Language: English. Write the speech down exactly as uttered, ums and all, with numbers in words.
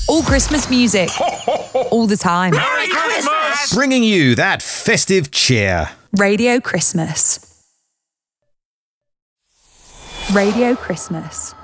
All Christmas music. All the time. Merry Christmas! Bringing you that festive cheer. Radio Christmas. Radio Christmas.